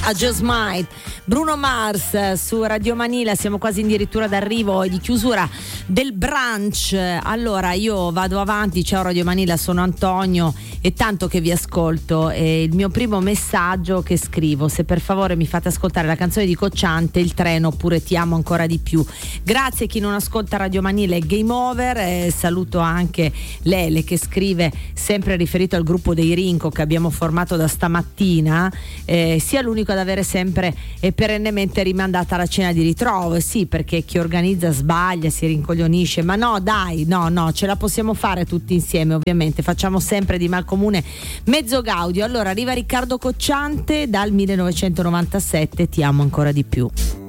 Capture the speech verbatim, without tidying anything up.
I Just Might, Bruno Mars su Radio Manila. Siamo quasi addirittura d'arrivo e di chiusura del brunch. Allora io vado avanti. Ciao Radio Manila, sono Antonio, è tanto che vi ascolto. E il mio primo messaggio che scrivo: se per favore mi fate ascoltare la canzone di Cocciante, Il treno, oppure Ti amo ancora di più. Grazie. Chi non ascolta Radio Manila è game over. E saluto anche Lele che scrive, sempre riferito al gruppo dei Rinco che abbiamo formato da stamattina, eh, sia l'unico ad avere sempre e perennemente rimandata la cena di ritrovo. Sì, perché chi organizza sbaglia, si rincoglionisce, ma no dai, no no ce la possiamo fare tutti insieme, ovviamente facciamo sempre di mal comune mezzo gaudio. Allora arriva Riccardo Cocciante dal millenovecentonovantasette, Ti amo ancora di più.